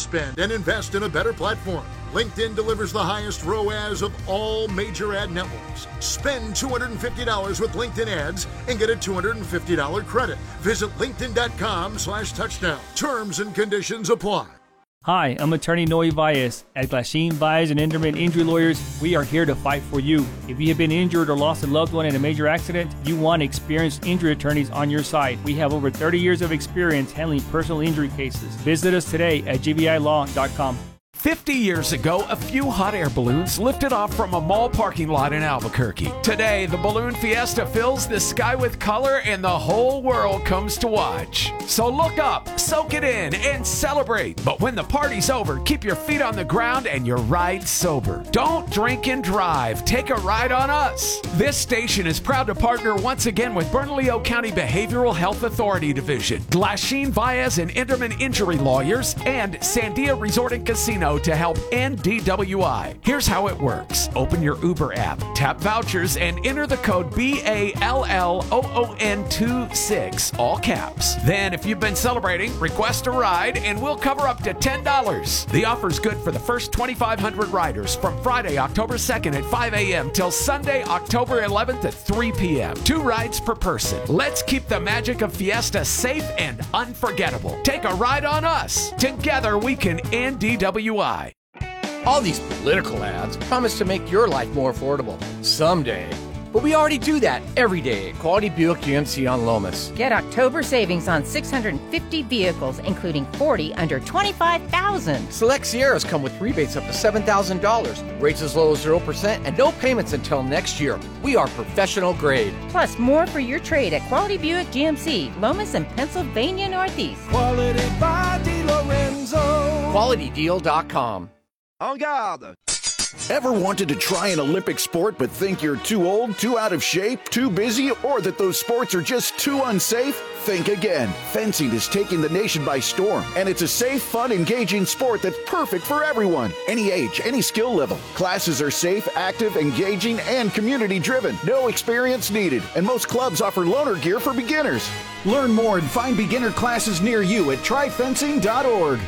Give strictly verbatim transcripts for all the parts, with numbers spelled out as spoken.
spend and invest in a better platform. LinkedIn delivers the highest R O A S of all major ad networks. Spend two hundred fifty dollars with LinkedIn ads and get a two hundred fifty dollars credit. Visit linkedin.com slash touchdown. Terms and conditions apply. Hi, I'm attorney Noe Valles. At Glasheen, Valles and Enderman Injury Lawyers, we are here to fight for you. If you have been injured or lost a loved one in a major accident, you want experienced injury attorneys on your side. We have over thirty years of experience handling personal injury cases. Visit us today at g v i law dot com. fifty years ago, a few hot air balloons lifted off from a mall parking lot in Albuquerque. Today, the Balloon Fiesta fills the sky with color and the whole world comes to watch. So look up, soak it in, and celebrate. But when the party's over, keep your feet on the ground and your ride sober. Don't drink and drive. Take a ride on us. This station is proud to partner once again with Bernalillo County Behavioral Health Authority Division, Glasheen, Valles and Enderman Injury Lawyers, and Sandia Resort and Casino to help end D W I. Here's how it works. Open your Uber app, tap vouchers, and enter the code B A L L O O N twenty-six, all caps. Then, if you've been celebrating, request a ride, and we'll cover up to ten dollars. The offer's good for the first twenty-five hundred riders from Friday, October second at five a.m. till Sunday, October eleventh at three p.m. Two rides per person. Let's keep the magic of Fiesta safe and unforgettable. Take a ride on us. Together, we can end D W I. All these political ads promise to make your life more affordable someday. But we already do that every day at Quality Buick G M C on Lomas. Get October savings on six hundred fifty vehicles, including forty under twenty-five thousand dollars. Select Sierras come with rebates up to seven thousand dollars, rates as low as zero percent, and no payments until next year. We are professional grade. Plus, more for your trade at Quality Buick G M C, Lomas and Pennsylvania Northeast. Quality by DiLorenzo. Quality Deal dot com. En garde. Ever wanted to try an Olympic sport but think you're too old, too out of shape, too busy, or that those sports are just too unsafe? Think again. Fencing is taking the nation by storm, and it's a safe, fun, engaging sport that's perfect for everyone. Any age, any skill level. Classes are safe, active, engaging, and community-driven. No experience needed, and most clubs offer loaner gear for beginners. Learn more and find beginner classes near you at try fencing dot org.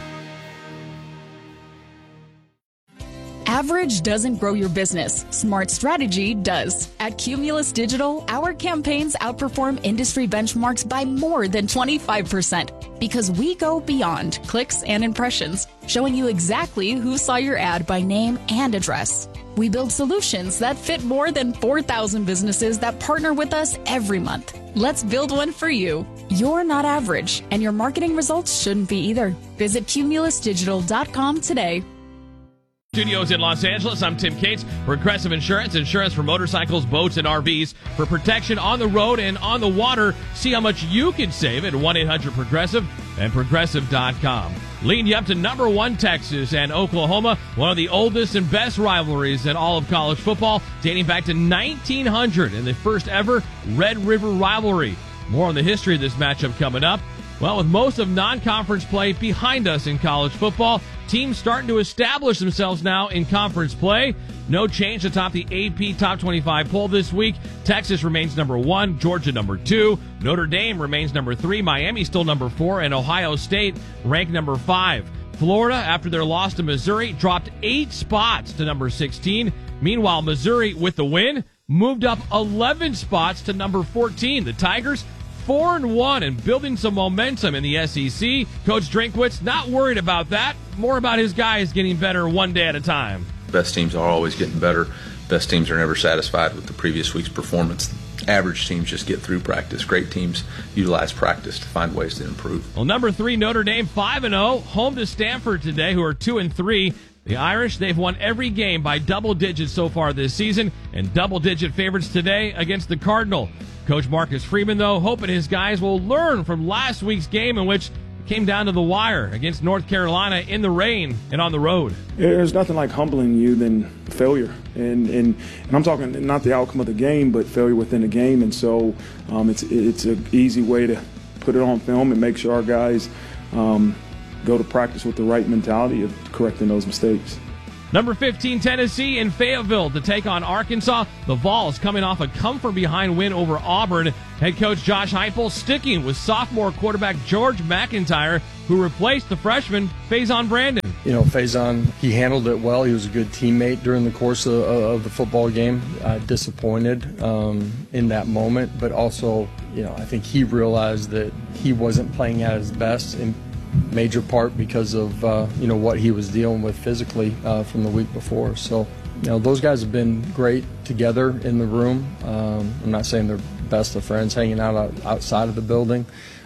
Average doesn't grow your business. Smart strategy does. At Cumulus Digital, our campaigns outperform industry benchmarks by more than twenty-five percent because we go beyond clicks and impressions, showing you exactly who saw your ad by name and address. We build solutions that fit more than four thousand businesses that partner with us every month. Let's build one for you. You're not average, and your marketing results shouldn't be either. Visit Cumulus Digital dot com today. Studios in Los Angeles, I'm Tim Cates. Progressive Insurance, insurance for motorcycles, boats, and R Vs. For protection on the road and on the water, see how much you can save at one eight hundred progressive and progressive dot com. Leading you up to number one, Texas and Oklahoma, one of the oldest and best rivalries in all of college football, dating back to nineteen hundred and the first ever Red River rivalry. More on the history of this matchup coming up. Well, with most of non-conference play behind us in college football, teams starting to establish themselves now in conference play. No change atop the A P Top twenty-five poll this week. Texas remains number one, Georgia number two, Notre Dame remains number three, Miami still number four, and Ohio State ranked number five. Florida, after their loss to Missouri, dropped eight spots to number sixteen. Meanwhile, Missouri, with the win, moved up eleven spots to number fourteen. The Tigers, four and one and building some momentum in the S E C. Coach Drinkwitz not worried about that, more about his guys getting better one day at a time. Best teams are always getting better. Best teams are never satisfied with the previous week's performance. Average teams just get through practice. Great teams utilize practice to find ways to improve. Well, number three, Notre Dame, five and oh, home to Stanford today, who are two and three. The Irish, they've won every game by double digits so far this season, and double-digit favorites today against the Cardinal. Coach Marcus Freeman, though, hoping his guys will learn from last week's game in which it came down to the wire against North Carolina in the rain and on the road. There's nothing like humbling you than failure. And, and, and I'm talking not the outcome of the game, but failure within the game. And so um, it's, it's an easy way to put it on film and make sure our guys um, go to practice with the right mentality of correcting those mistakes. Number fifteen, Tennessee in Fayetteville to take on Arkansas. The Vols coming off a come-from-behind win over Auburn. Head coach Josh Heupel sticking with sophomore quarterback George McIntyre, who replaced the freshman Faison Brandon. you know, Faison, he handled it well. He was a good teammate during the course of, of the football game. Uh, disappointed um, in that moment, but also, you know, I think he realized that he wasn't playing at his best in major part because of, uh, you know, what he was dealing with physically uh, from the week before. So, you know, those guys have been great together in the room. Um, I'm not saying they're best of friends hanging out outside of the building,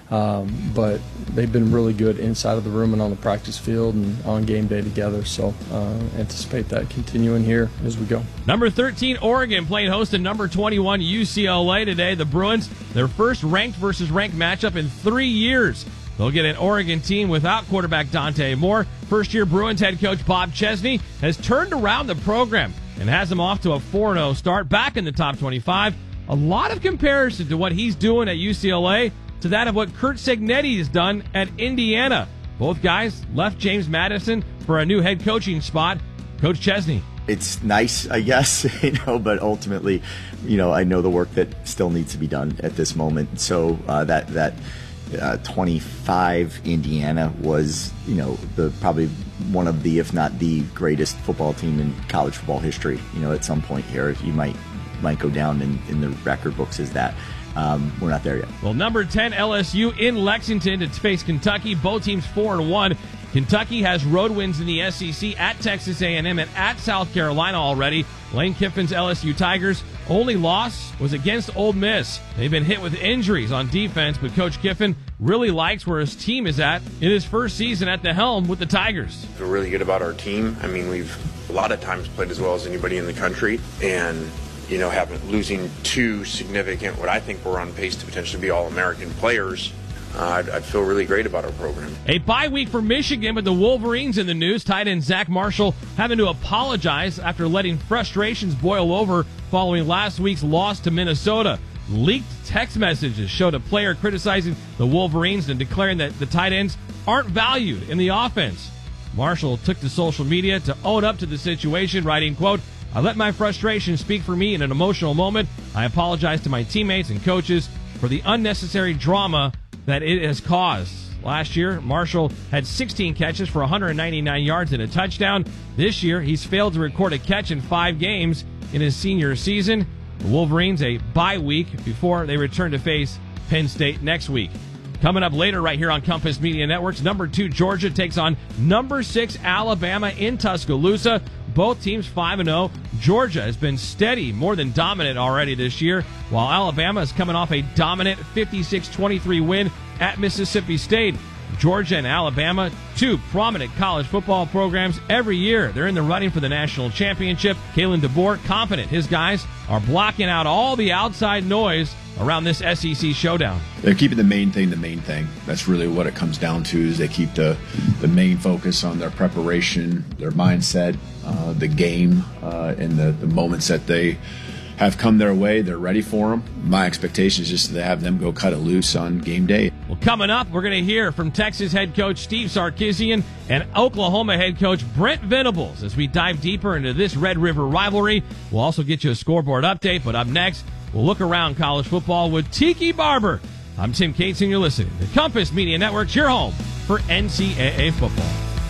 um, but they've been really good inside of the room and on the practice field and on game day together. So uh, anticipate that continuing here as we go. Number thirteen, Oregon, playing host to number twenty-one, U C L A today. The Bruins, their first ranked versus ranked matchup in three years. They'll get an Oregon team without quarterback Dante Moore. First-year Bruins head coach Bob Chesney has turned around the program and has them off to a four and oh start, back in the top twenty-five. A lot of comparison to what he's doing at U C L A to that of what Curt Cignetti has done at Indiana. Both guys left James Madison for a new head coaching spot. Coach Chesney. It's nice, I guess, you know, but ultimately, you know, I know the work that still needs to be done at this moment. So uh, that that uh, twenty-five Indiana was, you know, the probably one of the, if not the greatest football team in college football history. You know, at some point here, you might might go down in, in the record books as that. Um, we're not there yet. Well, number ten L S U in Lexington to face Kentucky. Both teams four and one. Kentucky has road wins in the S E C at Texas A and M and at South Carolina already. Lane Kiffin's L S U Tigers' only loss was against Ole Miss. They've been hit with injuries on defense, but Coach Kiffin really likes where his team is at in his first season at the helm with the Tigers. I feel really good about our team. I mean, we've a lot of times played as well as anybody in the country, and you know, having losing two significant, what I think we're on pace to potentially be All-American players, uh, I'd, I'd feel really great about our program. A bye week for Michigan, but the Wolverines in the news. Tight end Zach Marshall having to apologize after letting frustrations boil over following last week's loss to Minnesota. Leaked text messages showed a player criticizing the Wolverines and declaring that the tight ends aren't valued in the offense. Marshall took to social media to own up to the situation, writing, quote, "I let my frustration speak for me in an emotional moment. I apologize to my teammates and coaches for the unnecessary drama that it has caused." Last year, Marshall had sixteen catches for one hundred ninety-nine yards and a touchdown. This year, he's failed to record a catch in five games in his senior season. The Wolverines a bye week before they return to face Penn State next week. Coming up later right here on Compass Media Networks, number two Georgia takes on number six Alabama in Tuscaloosa. Both teams five and oh. Georgia has been steady, more than dominant already this year, while Alabama is coming off a dominant fifty-six twenty-three win at Mississippi State. Georgia and Alabama, two prominent college football programs every year. They're in the running for the national championship. Kalen DeBoer confident his guys are blocking out all the outside noise around this S E C showdown. They're keeping the main thing the main thing. That's really what it comes down to, is they keep the, the main focus on their preparation, their mindset, uh, the game, uh, and the, the moments that they have come their way. They're ready for them. My expectation is just to have them go cut it loose on game day. Well, coming up, we're going to hear from Texas head coach Steve Sarkisian and Oklahoma head coach Brent Venables as we dive deeper into this Red River rivalry. We'll also get you a scoreboard update, but up next, we'll look around college football with Tiki Barber. I'm Tim Cates, and you're listening to Compass Media Networks, your home for N C double A football.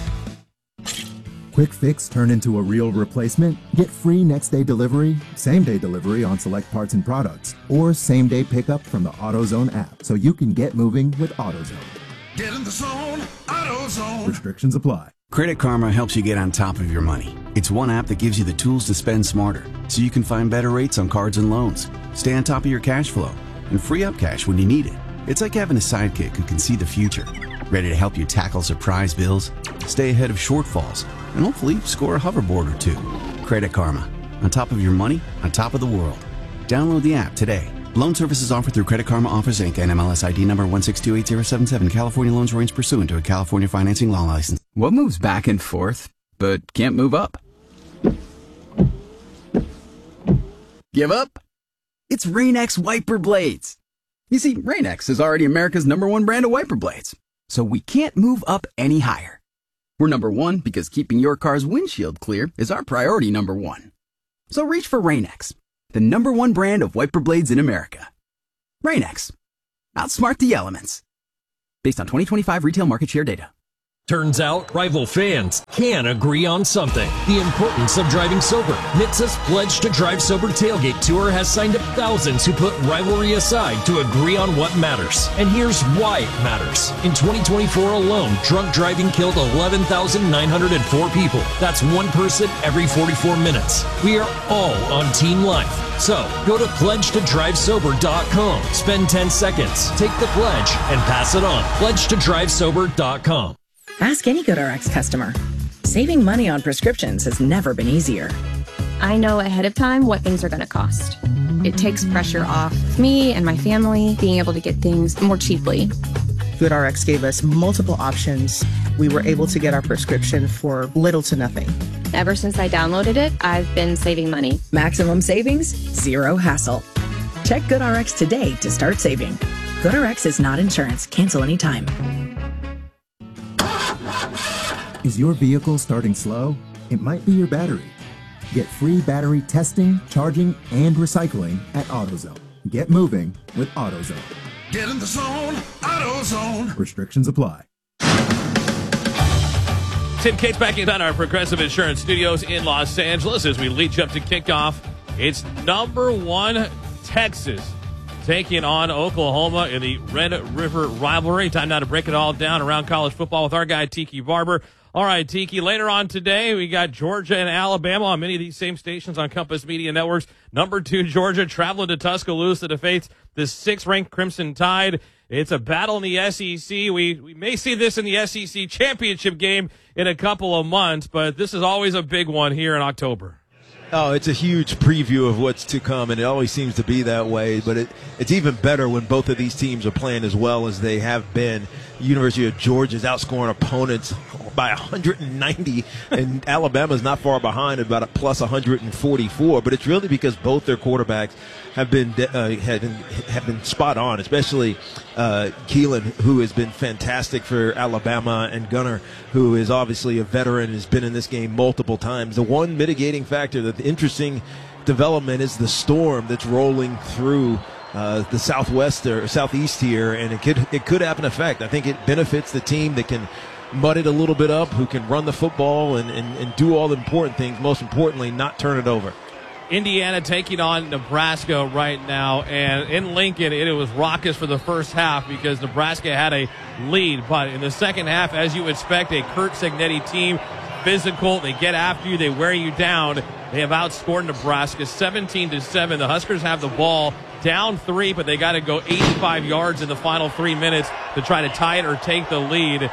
Quick fix turn into a real replacement? Get free next day delivery, same day delivery on select parts and products, or same day pickup from the AutoZone app so you can get moving with AutoZone. Get in the zone, AutoZone. Restrictions apply. Credit Karma helps you get on top of your money. It's one app that gives you the tools to spend smarter so you can find better rates on cards and loans, stay on top of your cash flow, and free up cash when you need it. It's like having a sidekick who can see the future, ready to help you tackle surprise bills, stay ahead of shortfalls, and hopefully score a hoverboard or two. Credit Karma. On top of your money, on top of the world. Download the app today. Loan services offered through Credit Karma Offers Incorporated. N M L S I D number one six two eight zero seven seven. California loans arranged pursuant to a California financing law license. What moves back and forth, but can't move up? Give up? It's Rain-X wiper blades. You see, Rain-X is already America's number one brand of wiper blades, so we can't move up any higher. We're number one because keeping your car's windshield clear is our priority number one. So reach for Rain-X, the number one brand of wiper blades in America. Rain-X. Outsmart the elements. Based on twenty twenty-five retail market share data. Turns out, rival fans can agree on something. The importance of driving sober. N H T S A's Pledge to Drive Sober Tailgate Tour has signed up thousands who put rivalry aside to agree on what matters. And here's why it matters. In twenty twenty-four alone, drunk driving killed eleven thousand nine hundred four people. That's one person every forty-four minutes. We are all on Team Life. So, go to pledge to drive sober dot com. Spend ten seconds, take the pledge, and pass it on. pledge to drive sober dot com. Ask any GoodRx customer. Saving money on prescriptions has never been easier. I know ahead of time what things are going to cost. It takes pressure off me and my family being able to get things more cheaply. GoodRx gave us multiple options. We were able to get our prescription for little to nothing. Ever since I downloaded it, I've been saving money. Maximum savings, zero hassle. Check GoodRx today to start saving. GoodRx is not insurance. Cancel anytime. Is your vehicle starting slow? It might be your battery. Get free battery testing, charging, and recycling at AutoZone. Get moving with AutoZone. Get in the zone, AutoZone. Restrictions apply. Tim Cates back in our Progressive Insurance Studios in Los Angeles as we lead you up to kickoff. It's number one Texas taking on Oklahoma in the Red River rivalry. Time now to break it all down around college football with our guy, Tiki Barber. All right, Tiki, later on today, we got Georgia and Alabama on many of these same stations on Compass Media Networks. Number two, Georgia, traveling to Tuscaloosa to face the sixth-ranked Crimson Tide. It's a battle in the S E C. We we may see this in the S E C championship game in a couple of months, but this is always a big one here in October. Oh, it's a huge preview of what's to come, and it always seems to be that way. But it, it's even better when both of these teams are playing as well as they have been. University of Georgia is outscoring opponents by one hundred ninety, and Alabama's not far behind at about a plus one hundred forty-four. But it's really because both their quarterbacks have been uh, have been have been spot on, especially uh, Keelan, who has been fantastic for Alabama, and Gunnar, who is obviously a veteran, has been in this game multiple times. The one mitigating factor, that the interesting development, is the storm that's rolling through Uh, the southwest or southeast here, and it could it could have an effect. I think it benefits the team that can mud it a little bit up, who can run the football and, and, and do all the important things. Most importantly, not turn it over. Indiana taking on Nebraska right now, and in Lincoln, it, it was raucous for the first half because Nebraska had a lead, but in the second half, as you expect, a Kurt Cignetti team, physical, they get after you, they wear you down. They have outscored Nebraska seventeen to seven. The Huskers have the ball down three, but they got to go eighty-five yards in the final three minutes to try to tie it or take the lead.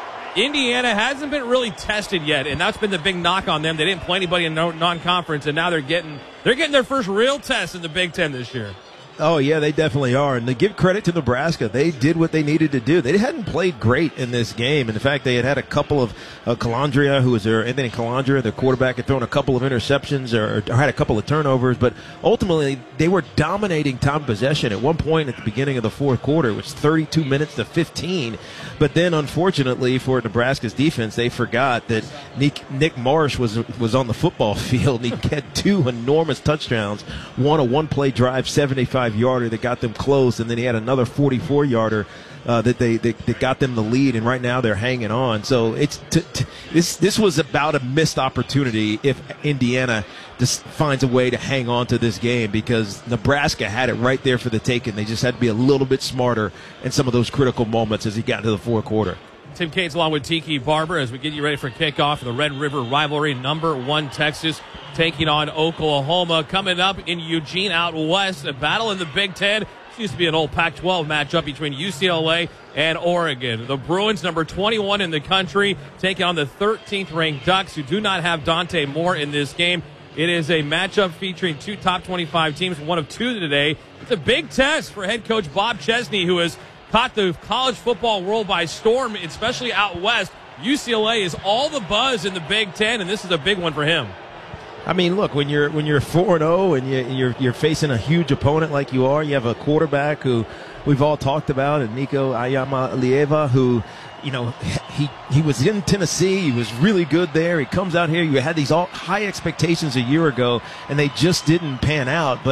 Indiana hasn't been really tested yet, and that's been the big knock on them. They didn't play anybody in non-conference, and now they're getting they're getting their first real test in the Big Ten this year. Oh, yeah, they definitely are. And to give credit to Nebraska, they did what they needed to do. They hadn't played great in this game. In fact, they had had a couple of uh, Calandria, who was their Anthony Calandria, their quarterback, had thrown a couple of interceptions or, or had a couple of turnovers. But ultimately, they were dominating time possession. At one point at the beginning of the fourth quarter, it was thirty-two minutes to fifteen. But then, unfortunately, for Nebraska's defense, they forgot that Nick, Nick Marsh was was on the football field. And he had two enormous touchdowns, one a one-play drive, seventy-five yarder that got them close, and then he had another forty-four yarder uh, that they, they that got them the lead, and right now they're hanging on. So it's t- t- this this was about a missed opportunity if Indiana just finds a way to hang on to this game, because Nebraska had it right there for the taking. They just had to be a little bit smarter in some of those critical moments as he got into the fourth quarter. Tim Cates along with Tiki Barber as we get you ready for kickoff for the Red River rivalry. Number one Texas taking on Oklahoma. Coming up in Eugene out west, a battle in the Big Ten. This used to be an old Pac twelve matchup between U C L A and Oregon. The Bruins, number twenty-one in the country, taking on the thirteenth ranked Ducks, who do not have Dante Moore in this game. It is a matchup featuring two top twenty-five teams, one of two today. It's a big test for head coach Bob Chesney, who has caught the college football world by storm, especially out west. U C L A is all the buzz in the Big Ten, and this is a big one for him. I mean, look, when you're when you're four and oh and you, you're you're facing a huge opponent like you are, you have a quarterback who we've all talked about, and Nico Iamaleava, who, you know, he he was in Tennessee, he was really good there. He comes out here, you had these all high expectations a year ago, and they just didn't pan out. But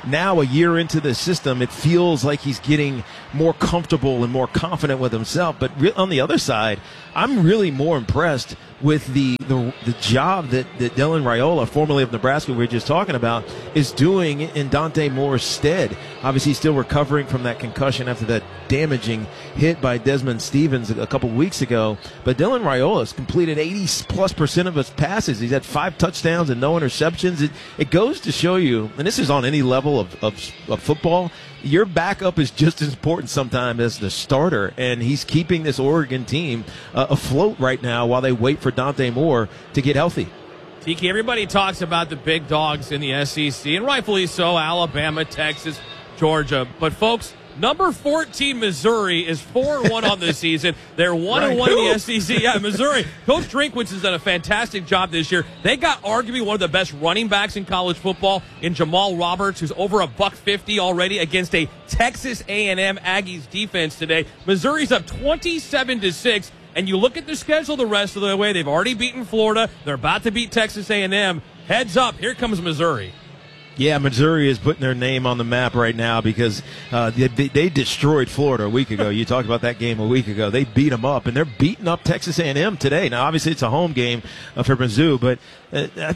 now a year into the system, it feels like he's getting more comfortable and more confident with himself. But re- on the other side, I'm really more impressed with the, the the job that, that Dylan Raiola, formerly of Nebraska, we were just talking about, is doing in Dante Moore's stead. Obviously, he's still recovering from that concussion after that damaging hit by Desmond Stevens a couple weeks ago. But Dylan Raiola has completed eighty plus percent of his passes. He's had five touchdowns and no interceptions. It, it goes to show you, and this is on any level of, of, of football, your backup is just as important sometimes as the starter, and he's keeping this Oregon team uh, afloat right now while they wait for Dante Moore to get healthy. Tiki, everybody talks about the big dogs in the S E C, and rightfully so, Alabama, Texas, Georgia. But, folks, number fourteen, Missouri, is four and one on the season. They're one and one in the S E C. Yeah, Missouri. Coach Drinkwitz has done a fantastic job this year. They got arguably one of the best running backs in college football in Jamal Roberts, who's over a buck fifty already against a Texas A and M Aggies defense today. Missouri's up twenty-seven to six. And you look at the schedule the rest of the way. They've already beaten Florida. They're about to beat Texas A and M. Heads up. Here comes Missouri. Yeah, Missouri is putting their name on the map right now because uh, they, they destroyed Florida a week ago. You talked about that game a week ago. They beat them up, and they're beating up Texas A and M today. Now, obviously, it's a home game uh, for Mizzou, but uh, uh,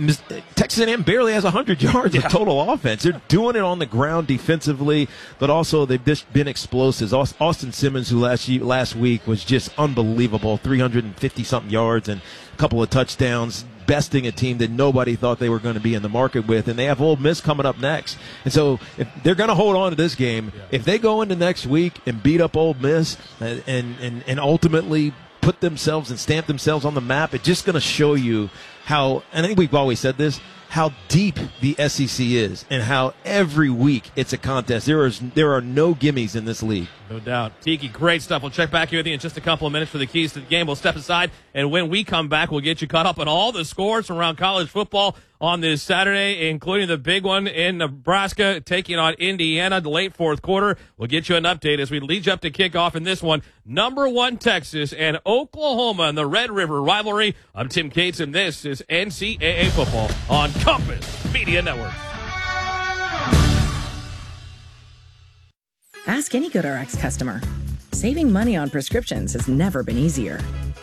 Texas A and M barely has one hundred yards yeah. of total offense. They're doing it on the ground defensively, but also they've just been explosives. Austin Simmons, who last last week was just unbelievable, three hundred fifty-something yards and a couple of touchdowns, besting a team that nobody thought they were going to be in the market with, and they have Ole Miss coming up next. And so if they're going to hold on to this game, yeah. if they go into next week and beat up Ole Miss and, and, and ultimately put themselves and stamp themselves on the map, it's just going to show you how, and I think we've always said this, how deep the S E C is and how every week it's a contest. There is there are no gimmies in this league. No doubt. Tiki, great stuff. We'll check back here with you in just a couple of minutes for the keys to the game. We'll step aside, and when we come back, we'll get you caught up on all the scores from around college football on this Saturday, including the big one in Nebraska taking on Indiana, the late fourth quarter. We'll get you an update as we lead you up to kickoff in this one. Number one, Texas and Oklahoma in the Red River rivalry. I'm Tim Cates, and this is N C double A football on Compass Media Network. Ask any GoodRx customer. Saving money on prescriptions has never been easier.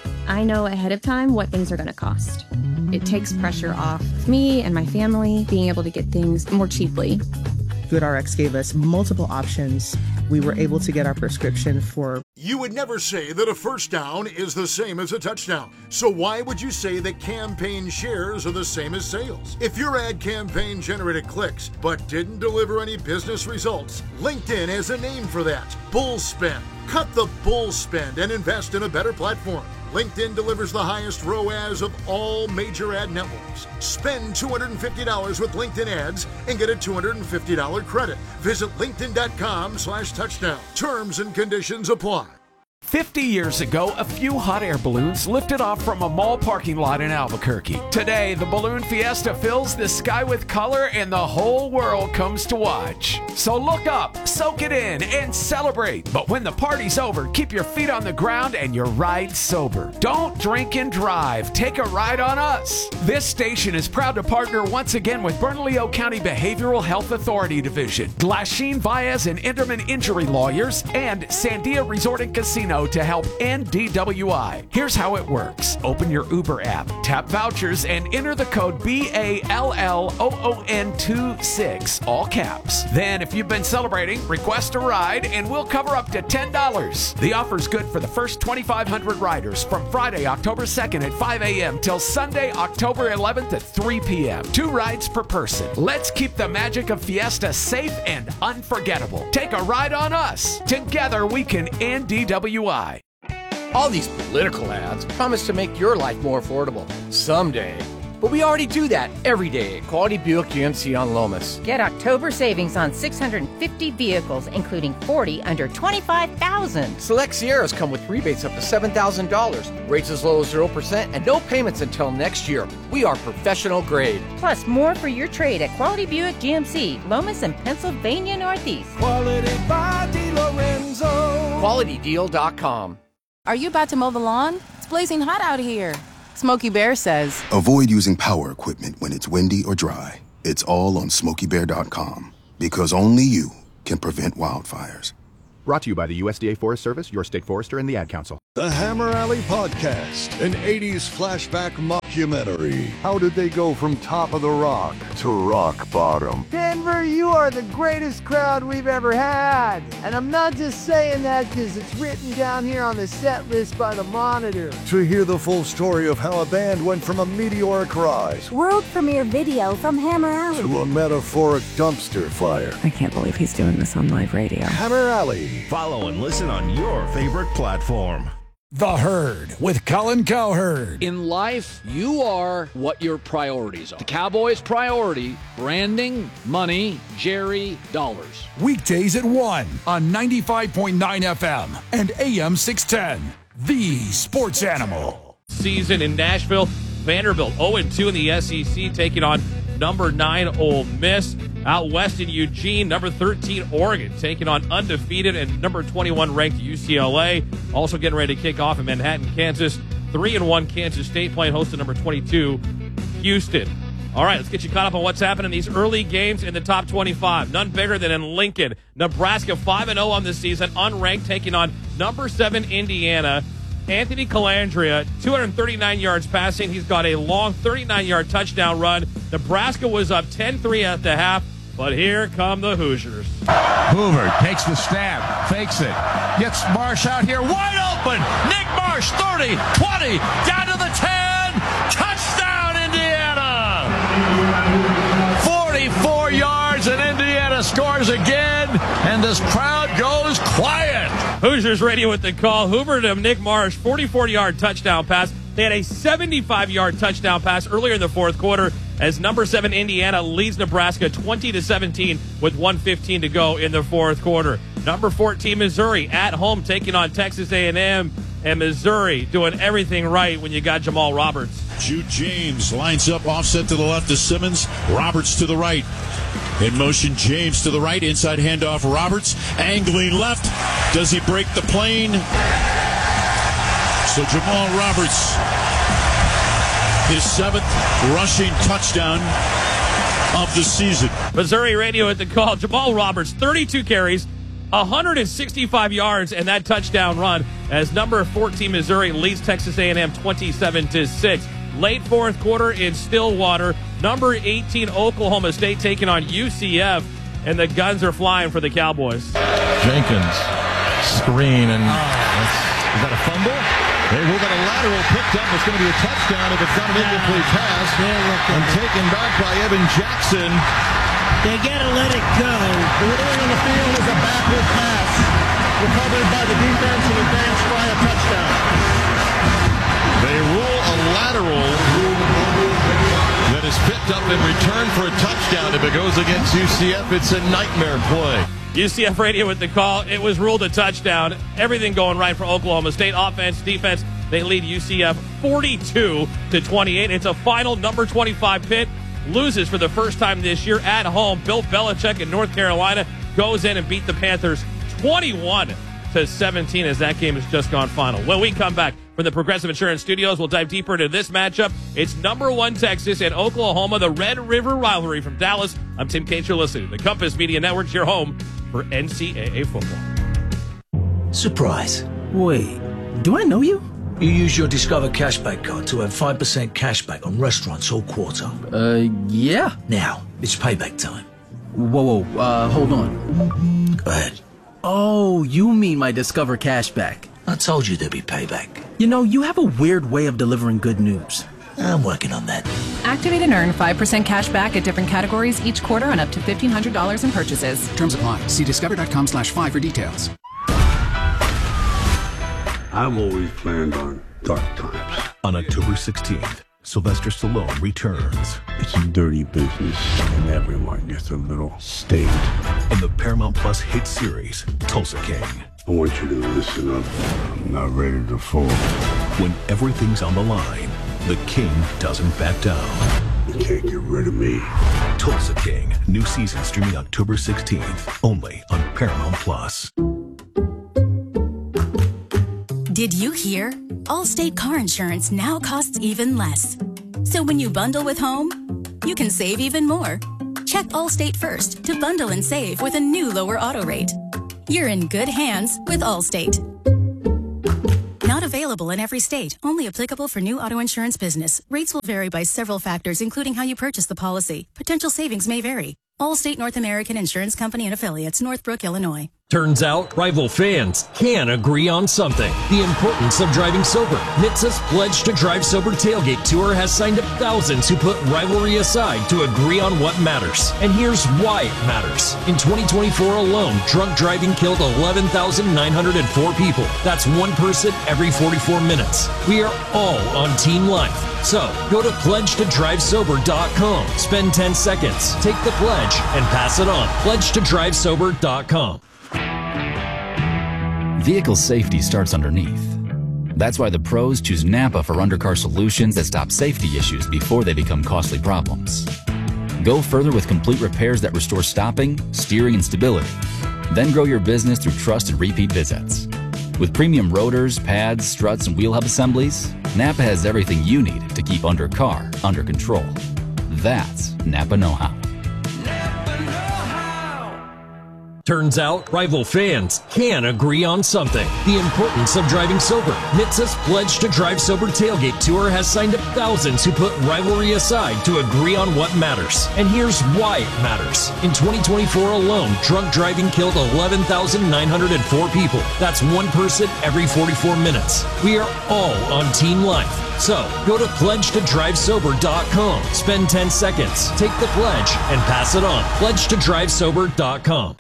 I know ahead of time what things are going to cost. It takes pressure off me and my family being able to get things more cheaply. GoodRx gave us multiple options. We were able to get our prescription for... You would never say that a first down is the same as a touchdown. So why would you say that campaign shares are the same as sales? If your ad campaign generated clicks but didn't deliver any business results, LinkedIn has a name for that. Bull spend. Cut the bull spend and invest in a better platform. LinkedIn delivers the highest R O A S of all major ad networks. Spend two hundred fifty dollars with LinkedIn ads and get a two hundred fifty dollars credit. Visit linkedin.com slash touchdown. Terms and conditions apply. fifty years ago, a few hot air balloons lifted off from a mall parking lot in Albuquerque. Today, the Balloon Fiesta fills the sky with color and the whole world comes to watch. So look up, soak it in, and celebrate. But when the party's over, keep your feet on the ground and your ride sober. Don't drink and drive. Take a ride on us. This station is proud to partner once again with Bernalillo County Behavioral Health Authority Division, Glasheen, Baez, and Enderman Injury Lawyers, and Sandia Resort and Casino to help end D W I. Here's how it works. Open your Uber app, tap vouchers, and enter the code B A L L O O N twenty-six, all caps. Then, if you've been celebrating, request a ride, and we'll cover up to ten dollars. The offer's good for the first twenty-five hundred riders from Friday, October second at five a.m. till Sunday, October eleventh at three p.m. Two rides per person. Let's keep the magic of Fiesta safe and unforgettable. Take a ride on us. Together, we can end D W I. All these political ads promise to make your life more affordable someday. But we already do that every day at Quality Buick G M C on Lomas. Get October savings on six hundred fifty vehicles, including forty under twenty-five thousand dollars. Select Sierras come with rebates up to seven thousand dollars, rates as low as zero percent, and no payments until next year. We are professional grade. Plus, more for your trade at Quality Buick G M C, Lomas and Pennsylvania Northeast. Quality by DiLorenzo. Quality Deal dot com. Are you about to mow the lawn? It's blazing hot out here. Smokey Bear says, avoid using power equipment when it's windy or dry. It's all on Smokey Bear dot com. because only you can prevent wildfires. Brought to you by the U S D A Forest Service, your state forester, and the Ad Council. The Hammer Alley Podcast, an eighties flashback mockumentary. How did they go from top of the rock to rock bottom? Denver, you are the greatest crowd we've ever had. And I'm not just saying that because it's written down here on the set list by the Monitor. To hear the full story of how a band went from a meteoric rise world premiere video from Hammer Alley to a metaphoric dumpster fire. I can't believe he's doing this on live radio. Hammer Alley. Follow and listen on your favorite platform. The Herd with Colin Cowherd. In life, you are what your priorities are. The Cowboys' priority, branding, money, Jerry, dollars. Weekdays at one on ninety-five point nine F M and A M six ten. The Sports Animal. Season in Nashville. Vanderbilt oh and two in the S E C, taking on number nine Ole Miss. Out west in Eugene, number thirteen Oregon, taking on undefeated and number twenty-one ranked U C L A. Also getting ready to kick off in Manhattan, Kansas. three and one Kansas State playing host to number twenty-two Houston. All right, let's get you caught up on what's happening in these early games in the top twenty-five. None bigger than in Lincoln. Nebraska five and oh on the season, unranked, taking on number seven Indiana. Anthony Calandria, two hundred thirty-nine yards passing. He's got a long thirty-nine-yard touchdown run. Nebraska was up ten three at the half, but here come the Hoosiers. Hoover takes the snap, fakes it, gets Marsh out here wide open. Nick Marsh, thirty, twenty, down to the ten. Touchdown, Indiana! forty-four yards, and Indiana scores again, and this crowd goes quiet. Hoosiers radio with the call. Hoover to Nick Marsh, forty-four-yard touchdown pass. They had a seventy-five-yard touchdown pass earlier in the fourth quarter as number seven Indiana leads Nebraska twenty to seventeen with one fifteen to go in the fourth quarter. Number fourteen Missouri at home taking on Texas A and M, and Missouri doing everything right when you got Jamal Roberts. Jude James lines up, offset to the left to Simmons, Roberts to the right. In motion, James to the right, inside handoff, Roberts, angling left. Does he break the plane? So Jamal Roberts, his seventh rushing touchdown of the season. Missouri radio at the call. Jamal Roberts, thirty-two carries, one hundred sixty-five yards, and that touchdown run as number fourteen Missouri leads Texas A and M twenty-seven to six. Late fourth quarter in Stillwater, number eighteen Oklahoma State taking on U C F, and the guns are flying for the Cowboys. Jenkins, screen, and is that a fumble? They will get a lateral picked up. It's going to be a touchdown if it's not an incomplete pass. And taken back by Evan Jackson. They got to let it go. The ruling on the field is a backward pass. Recovered by the defense and advanced by a touchdown. They rule a lateral that is picked up in return for a touchdown. If it goes against U C F, it's a nightmare play. U C F radio with the call. It was ruled a touchdown. Everything going right for Oklahoma State. Offense, defense, they lead U C F forty-two to twenty-eight. It's a final number twenty-five Pitt loses for the first time this year at home. Bill Belichick in North Carolina goes in and beat the Panthers twenty-one to seventeen as that game has just gone final. When we come back from the Progressive Insurance Studios, we'll dive deeper into this matchup. It's number one Texas and Oklahoma, the Red River rivalry from Dallas. I'm Tim Cates. You're listening to the Compass Media Network, your home for N C double A football. Surprise. Wait, do I know you? You use your Discover Cashback card to have five percent cashback on restaurants all quarter. Uh, yeah. Now, it's payback time. Whoa, whoa, uh, hold on. Go ahead. Oh, you mean my Discover Cashback. I told you there'd be payback. You know, you have a weird way of delivering good news. I'm working on that. Activate and earn five percent cash back at different categories each quarter on up to fifteen hundred dollars in purchases. Terms apply. See discover.com slash five for details. I've always planned on dark times. On October sixteenth, Sylvester Stallone returns. It's a dirty business, and everyone gets a little stayed. In the Paramount Plus hit series, Tulsa King. I want you to listen up. I'm not ready to fall. When everything's on the line, the King doesn't back down. You can't get rid of me. Tulsa King, new season streaming October sixteenth, only on Paramount Plus. Did you hear? Allstate car insurance now costs even less. So when you bundle with home, you can save even more. check Allstate first to bundle and save with a new lower auto rate. You're in good hands with Allstate. Not available in every state. Only applicable for new auto insurance business. Rates will vary by several factors, including how you purchase the policy. Potential savings may vary. Allstate North American Insurance Company and Affiliates, Northbrook, Illinois. Turns out, rival fans can agree on something. The importance of driving sober. N H T S A's Pledge to Drive Sober Tailgate Tour has signed up thousands who put rivalry aside to agree on what matters. And here's why it matters. In twenty twenty-four alone, drunk driving killed eleven thousand nine hundred four people. That's one person every forty-four minutes. We are all on Team Life. So, go to pledge to drive sober dot com. Spend ten seconds, take the pledge, and pass it on. pledge to drive sober dot com. Vehicle safety starts underneath. That's why the pros choose Napa for undercar solutions that stop safety issues before they become costly problems. Go further with complete repairs that restore stopping, steering, and stability. Then grow your business through trust and repeat visits. With premium rotors, pads, struts, and wheel hub assemblies, Napa has everything you need to keep undercar under control. That's Napa know-how. Turns out, rival fans can agree on something. The importance of driving sober. N H T S A's Pledge to Drive Sober Tailgate Tour has signed up thousands who put rivalry aside to agree on what matters. And here's why it matters. In twenty twenty-four alone, drunk driving killed eleven thousand nine hundred four people. That's one person every forty-four minutes. We are all on Team Life. So, go to pledge to drive sober dot com. Spend ten seconds, take the pledge, and pass it on. pledge to drive sober dot com.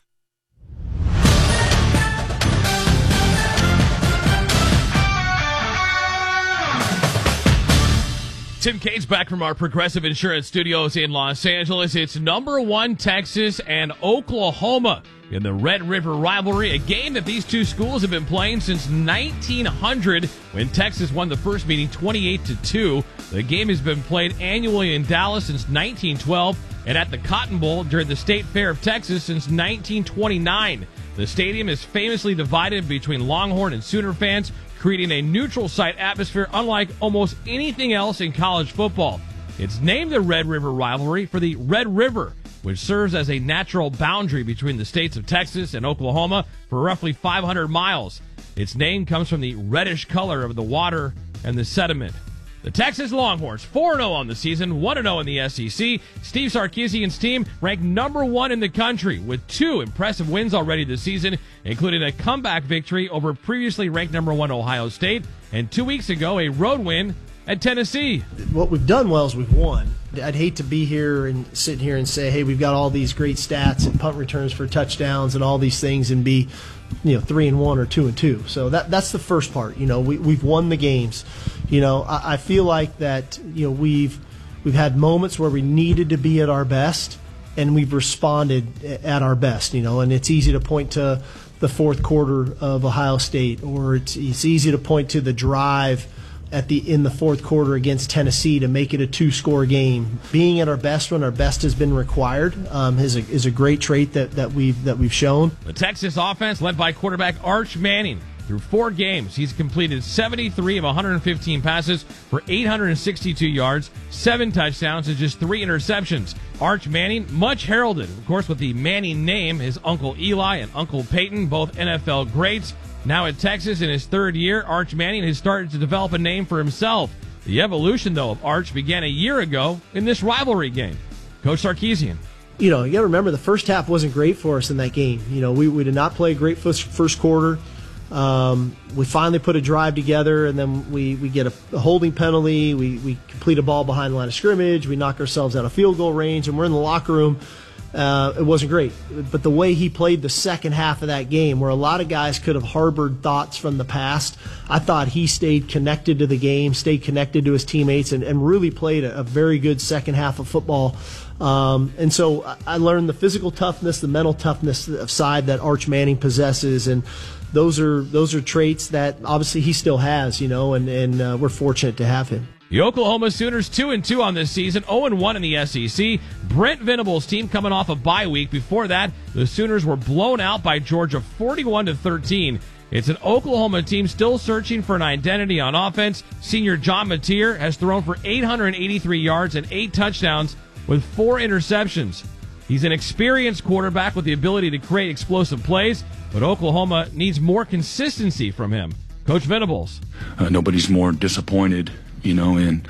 Tim Cates back from our Progressive Insurance Studios in Los Angeles. It's number one Texas and Oklahoma in the Red River rivalry, a game that these two schools have been playing since nineteen hundred when Texas won the first meeting twenty-eight to two. The game has been played annually in Dallas since nineteen twelve and at the Cotton Bowl during the State Fair of Texas since nineteen twenty-nine. The stadium is famously divided between Longhorn and Sooner fans, creating a neutral site atmosphere unlike almost anything else in college football. It's named the Red River rivalry for the Red River, which serves as a natural boundary between the states of Texas and Oklahoma for roughly five hundred miles. Its name comes from the reddish color of the water and the sediment. The Texas Longhorns, four and oh on the season, one and oh in the S E C. Steve Sarkisian's team ranked number one in the country with two impressive wins already this season, including a comeback victory over previously ranked number one Ohio State, and two weeks ago a road win at Tennessee. What we've done well is we've won. I'd hate to be here and sit here and say, hey, we've got all these great stats and punt returns for touchdowns and all these things and be, you know, three and one or two and two. So that that's the first part. You know, we we've won the games. You know, I, I feel like that, you know, we've we've had moments where we needed to be at our best and we've responded at our best, you know, and it's easy to point to the fourth quarter of Ohio State, or it's it's easy to point to the drive at the in the fourth quarter against Tennessee to make it a two-score game. Being at our best when our best has been required um, is a is a great trait that, that we've that we've shown. The Texas offense, led by quarterback Arch Manning, through four games, he's completed seventy-three of one hundred fifteen passes for eight hundred sixty-two yards, seven touchdowns, and just three interceptions. Arch Manning, much heralded, of course, with the Manning name, his Uncle Eli and Uncle Peyton, both N F L greats. Now at Texas in his third year, Arch Manning has started to develop a name for himself. The evolution, though, of Arch began a year ago in this rivalry game. Coach Sarkisian. You know, you got to remember the first half wasn't great for us in that game. You know, we, we did not play a great first, first quarter. Um, we finally put a drive together, and then we, we get a, a holding penalty. We, we complete a ball behind the line of scrimmage. We knock ourselves out of field goal range, and we're in the locker room. Uh, it wasn't great. But the way he played the second half of that game, where a lot of guys could have harbored thoughts from the past, I thought he stayed connected to the game, stayed connected to his teammates, and, and really played a, a very good second half of football. Um, and so I learned the physical toughness, the mental toughness of side that Arch Manning possesses, and those are those are traits that obviously he still has, you know, and, and uh, we're fortunate to have him. The Oklahoma Sooners two and two on this season, oh and one in the S E C. Brent Venables' team coming off a bye week. Before that, the Sooners were blown out by Georgia forty-one to thirteen. It's an Oklahoma team still searching for an identity on offense. Senior John Mateer has thrown for eight hundred eighty-three yards and eight touchdowns with four interceptions. He's an experienced quarterback with the ability to create explosive plays, but Oklahoma needs more consistency from him. Coach Venables. Uh, nobody's more disappointed, you know, in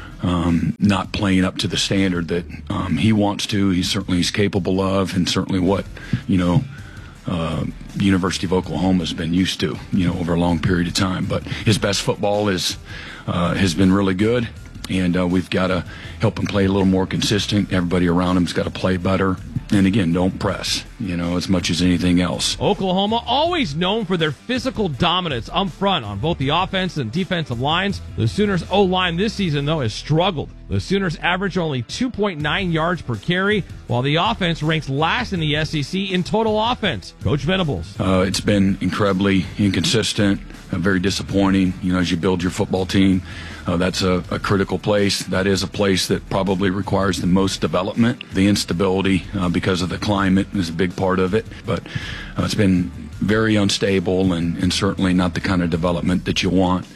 um, not playing up to the standard that um, he wants to. He's certainly he's capable of, and certainly what, you know, uh, University of Oklahoma has been used to, you know, over a long period of time. But his best football is uh, has been really good, and uh, we've got to help him play a little more consistent. Everybody around him's got to play better. And again, don't press, you know, as much as anything else. Oklahoma, always known for their physical dominance up front on both the offense and defensive lines. The Sooners' O-line this season, though, has struggled. The Sooners average only two point nine yards per carry, while the offense ranks last in the S E C in total offense. Coach Venables. Uh, it's been incredibly inconsistent, uh, very disappointing. You know, as you build your football team, uh, that's a, a critical place. That is a place that probably requires the most development. The instability uh, because of the climate is a big part of it, but uh, it's been very unstable and, and certainly not the kind of development that you want,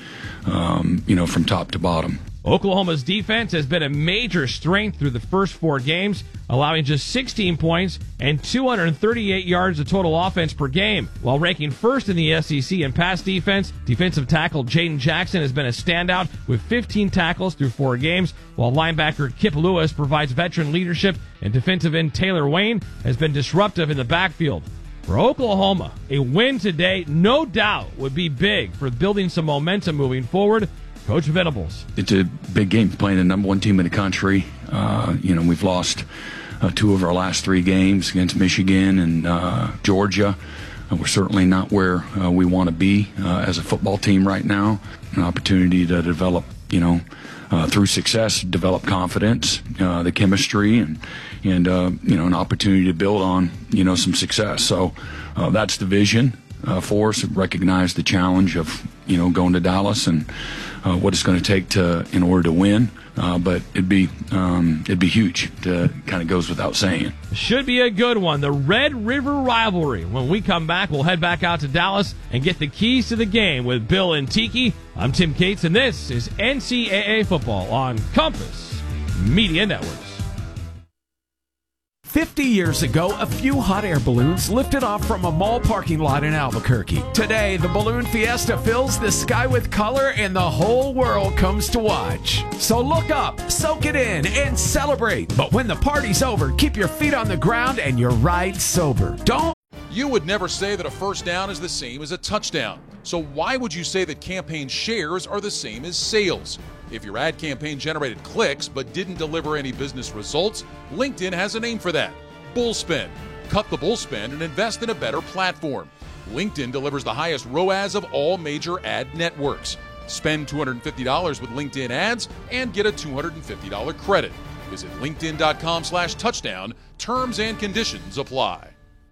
um, you know, from top to bottom. Oklahoma's defense has been a major strength through the first four games, allowing just sixteen points and two hundred thirty-eight yards of total offense per game. While ranking first in the S E C in pass defense, defensive tackle Jaden Jackson has been a standout with fifteen tackles through four games, while linebacker Kip Lewis provides veteran leadership, and defensive end Taylor Wayne has been disruptive in the backfield. For Oklahoma, a win today, no doubt, would be big for building some momentum moving forward. Coach Venables. It's a big game, playing the number one team in the country. Uh, you know, we've lost uh, two of our last three games against Michigan and uh, Georgia. Uh, we're certainly not where uh, we want to be uh, as a football team right now. An opportunity to develop, you know, uh, through success, develop confidence, uh, the chemistry, and, and uh, you know, an opportunity to build on, you know, some success. So uh, that's the vision uh, for us, recognize the challenge of, you know, going to Dallas and Uh, what it's going to take to in order to win, uh, but it'd be um, it'd be huge. To kind of goes without saying. Should be a good one. The Red River rivalry. When we come back, we'll head back out to Dallas and get the keys to the game with Bill and Tiki. I'm Tim Cates, and this is N C double A football on Compass Media Networks. Fifty years ago, a few hot air balloons lifted off from a mall parking lot in Albuquerque. Today, the Balloon Fiesta fills the sky with color and the whole world comes to watch. So look up, soak it in, and celebrate. But when the party's over, keep your feet on the ground and your ride sober. Don't. You would never say that a first down is the same as a touchdown. So why would you say that campaign shares are the same as sales? If your ad campaign generated clicks but didn't deliver any business results, LinkedIn has a name for that: Bullspend. Cut the bullspend and invest in a better platform. LinkedIn delivers the highest R O A S of all major ad networks. Spend two hundred fifty dollars with LinkedIn ads and get a two hundred fifty dollars credit. Visit linkedin.com slash touchdown. Terms and conditions apply.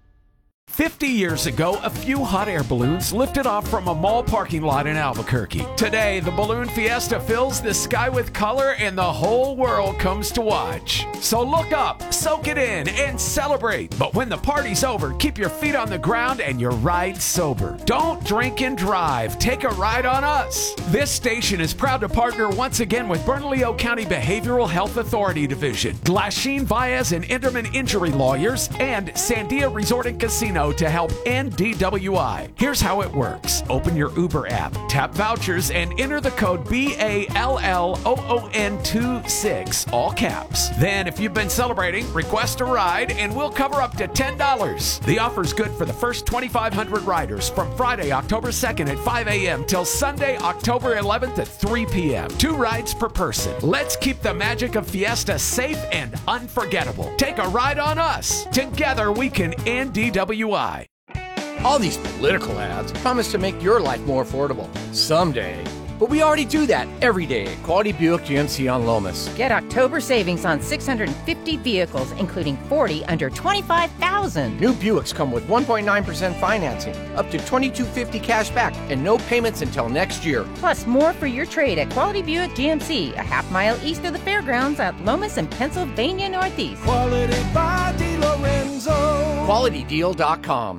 Fifty years ago, a few hot air balloons lifted off from a mall parking lot in Albuquerque. Today, the Balloon Fiesta fills the sky with color and the whole world comes to watch. So look up, soak it in, and celebrate. But when the party's over, keep your feet on the ground and your ride sober. Don't drink and drive. Take a ride on us. This station is proud to partner once again with Bernalillo County Behavioral Health Authority Division, Glasheen, Baez, and Enderman Injury Lawyers, and Sandia Resort and Casino to help end D W I. Here's how it works. Open your Uber app, tap vouchers, and enter the code B A L L O O N twenty-six, all caps. Then, if you've been celebrating, request a ride, and we'll cover up to ten dollars. The offer's good for the first twenty-five hundred riders from Friday, October second at five a.m. till Sunday, October eleventh at three p.m. Two rides per person. Let's keep the magic of Fiesta safe and unforgettable. Take a ride on us. Together, we can end D W I. All these political ads promise to make your life more affordable. Someday. But we already do that every day at Quality Buick G M C on Lomas. Get October savings on six hundred fifty vehicles, including forty under twenty-five thousand dollars. New Buicks come with one point nine percent financing, up to twenty-two fifty cash back, and no payments until next year. Plus more for your trade at Quality Buick G M C, a half mile east of the fairgrounds at Lomas and Pennsylvania Northeast. Quality by DeLorenzo. Quality Deal dot com.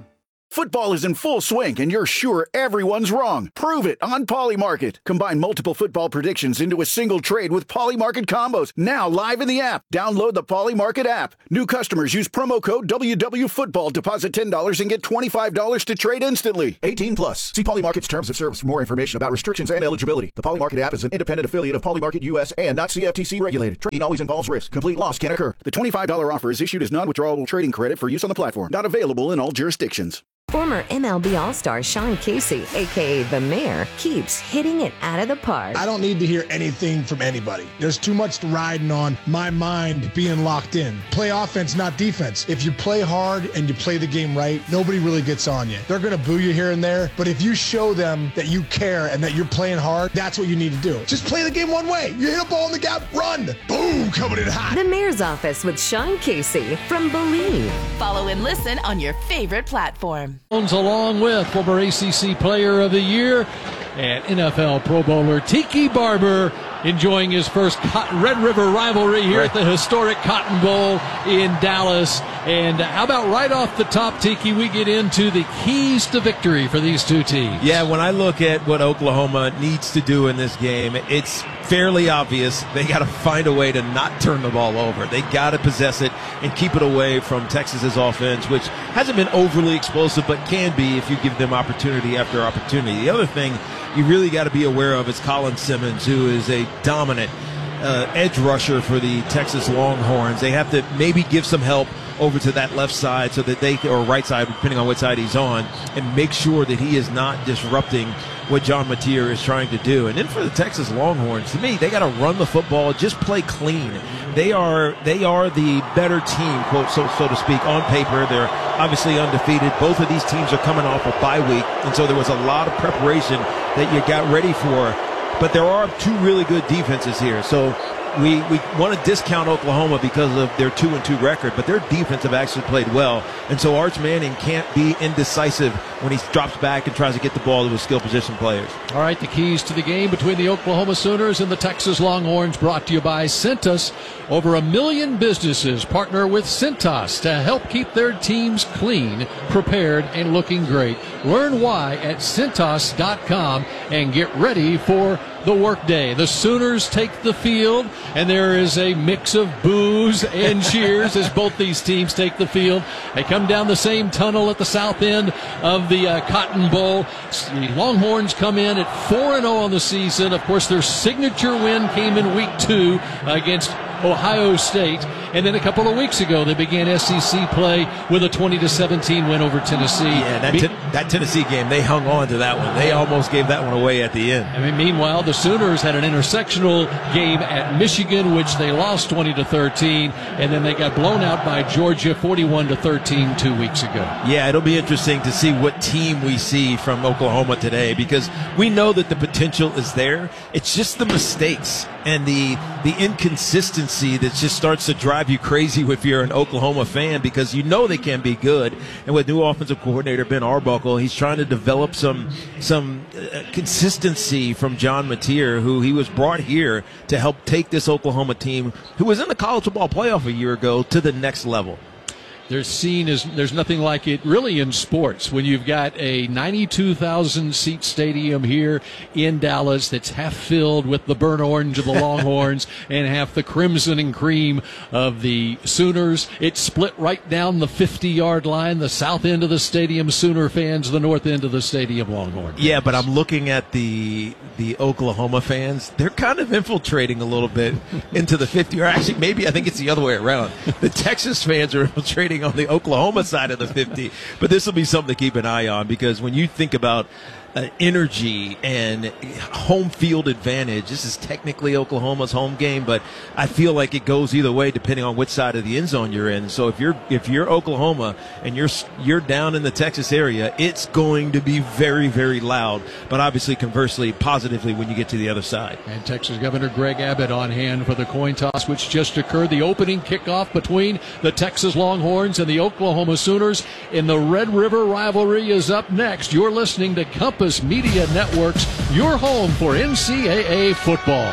Football is in full swing, and you're sure everyone's wrong. Prove it on Polymarket. Combine multiple football predictions into a single trade with Polymarket combos. Now live in the app. Download the Polymarket app. New customers use promo code W W Football. Deposit ten dollars and get twenty-five dollars to trade instantly. eighteen plus. See Polymarket's terms of service for more information about restrictions and eligibility. The Polymarket app is an independent affiliate of Polymarket U S and not C F T C regulated. Trading always involves risk. Complete loss can occur. The twenty-five dollars offer is issued as non-withdrawable trading credit for use on the platform. Not available in all jurisdictions. Former M L B All-Star Sean Casey, a k a. The Mayor, keeps hitting it out of the park. I don't need to hear anything from anybody. There's too much riding on my mind being locked in. Play offense, not defense. If you play hard and you play the game right, nobody really gets on you. They're going to boo you here and there, but if you show them that you care and that you're playing hard, that's what you need to do. Just play the game one way. You hit a ball in the gap, run. Boom, coming in hot. The Mayor's Office with Sean Casey from Believe. Follow and listen on your favorite platform. Along with former A C C Player of the Year and N F L Pro Bowler Tiki Barber, enjoying his first Red River rivalry here at the historic Cotton Bowl in Dallas. And how about right off the top, Tiki, we get into the keys to victory for these two teams. Yeah, when I look at what Oklahoma needs to do in this game, it's fairly obvious. They got to find a way to not turn the ball over. They got to possess it and keep it away from Texas's offense, which hasn't been overly explosive, but can be if you give them opportunity after opportunity. The other thing you really got to be aware of is Colin Simmons, who is a dominant uh, edge rusher for the Texas Longhorns. They have to maybe give some help over to that left side so that they, or right side, depending on which side he's on, and make sure that he is not disrupting what John Mateer is trying to do. And then for the Texas Longhorns, to me, they got to run the football, just play clean. They are they are the better team, quote so so to speak, on paper. They're obviously undefeated. Both of these teams are coming off a bye week, and so there was a lot of preparation that you got ready for. But there are two really good defenses here. So we, we want to discount Oklahoma because of their two and two record, but their defense have actually played well. And so Arch Manning can't be indecisive when he drops back and tries to get the ball to his skill position players. All right, the keys to the game between the Oklahoma Sooners and the Texas Longhorns, brought to you by Cintas. Over a million businesses partner with Cintas to help keep their teams clean, prepared, and looking great. Learn why at Cintas dot com and get ready for the workday. The Sooners take the field, and there is a mix of boos and cheers as both these teams take the field. They come down the same tunnel at the south end of the uh, Cotton Bowl. The Longhorns come in at four and oh on the season. Of course, their signature win came in week two against Ohio State, and then a couple of weeks ago they began S E C play with a twenty to seventeen win over Tennessee. Yeah, that, Me- te- that Tennessee game, they hung on to that one. They almost gave that one away at the end. I mean, meanwhile, the Sooners had an intersectional game at Michigan, which they lost twenty to thirteen, and then they got blown out by Georgia forty-one to thirteen two weeks ago. Yeah, it'll be interesting to see what team we see from Oklahoma today, because we know that the potential is there. It's just the mistakes and the the inconsistency that just starts to drive you crazy if you're an Oklahoma fan, because you know they can be good. And with new offensive coordinator Ben Arbuckle, he's trying to develop some some uh, consistency from John Mateer, who he was brought here to help take this Oklahoma team, who was in the college football playoff a year ago, to the next level. They're seen as there's nothing like it really in sports when you've got a ninety-two thousand seat stadium here in Dallas that's half filled with the burnt orange of the Longhorns and half the crimson and cream of the Sooners. It's split right down the fifty-yard line, the south end of the stadium Sooner fans, the north end of the stadium Longhorns. Yeah, but I'm looking at the the Oklahoma fans. They're kind of infiltrating a little bit into the fifty, or actually maybe I think it's the other way around. The Texas fans are infiltrating on the Oklahoma side of the fifty, but this will be something to keep an eye on, because when you think about uh, energy and home field advantage, this is technically Oklahoma's home game, but I feel like it goes either way depending on which side of the end zone you're in. So if you're if you're Oklahoma and you're you're down in the Texas area, it's going to be very, very loud, but obviously conversely positively when you get to the other side. And Texas Governor Greg Abbott on hand for the coin toss, which just occurred. The opening kickoff between the Texas Longhorns and the Oklahoma Sooners in the Red River rivalry is up next. You're listening to Compass Media Networks, your home for N C double A football.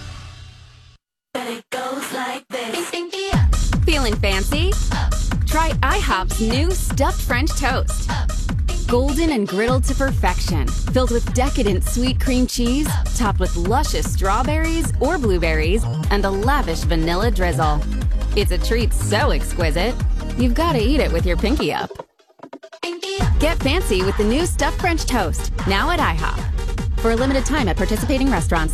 Feeling fancy? Try Try IHOP's new stuffed French toast. Golden and griddled to perfection, filled with decadent sweet cream cheese, topped with luscious strawberries or blueberries, and a lavish vanilla drizzle. It's a treat so exquisite, you've got to eat it with your pinky up. Get fancy with the new stuffed French toast, now at IHOP. For a limited time at participating restaurants.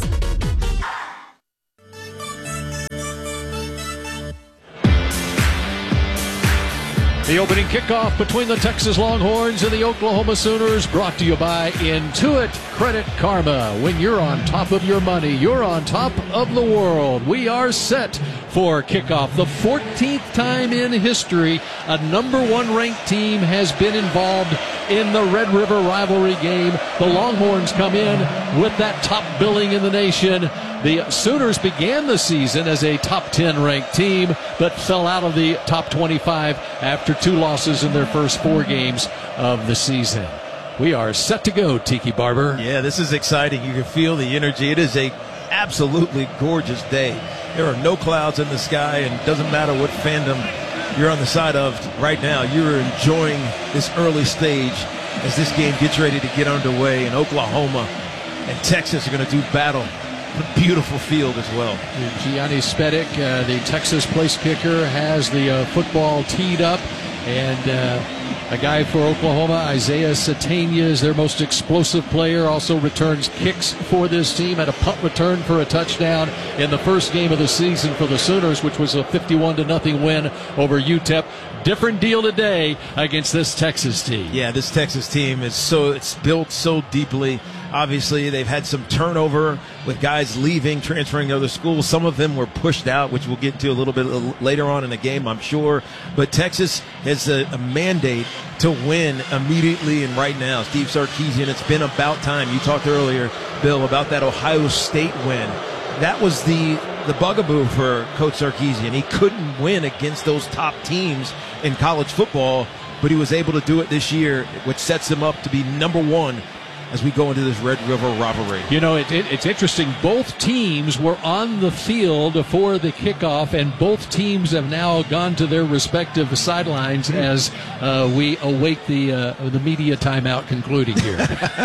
The opening kickoff between the Texas Longhorns and the Oklahoma Sooners, brought to you by Intuit Credit Karma. When you're on top of your money, you're on top of the world. We are set for kickoff. The fourteenth time in history a number one ranked team has been involved in the Red River rivalry game. The Longhorns come in with that top billing in the nation. The Sooners began the season as a top ten ranked team, but fell out of the top twenty-five after two losses in their first four games of the season. We are set to go, Tiki Barber. Yeah, this is exciting. You can feel the energy. It is a absolutely gorgeous day. There are no clouds in the sky, and it doesn't matter what fandom you're on the side of right now. You're enjoying this early stage as this game gets ready to get underway, and Oklahoma and Texas are going to do battle. A beautiful field as well. Gianni Spedic, uh, the Texas place kicker, has the uh, football teed up, and uh, a guy for Oklahoma, Isaiah Satania, is their most explosive player, also returns kicks for this team, had a punt return for a touchdown in the first game of the season for the Sooners, which was a fifty-one to nothing win over U T E P. Different deal today against this Texas team. Yeah, this Texas team is so, it's built so deeply. Obviously, they've had some turnover with guys leaving, transferring to other schools. Some of them were pushed out, which we'll get to a little bit later on in the game, I'm sure. But Texas has a, a mandate to win immediately and right now. Steve Sarkisian, it's been about time. You talked earlier, Bill, about that Ohio State win. That was the, the bugaboo for Coach Sarkisian. He couldn't win against those top teams in college football, but he was able to do it this year, which sets him up to be number one as we go into this Red River rivalry. You know, it, it, it's interesting. Both teams were on the field for the kickoff, and both teams have now gone to their respective sidelines as uh, we await the uh, the media timeout concluding here.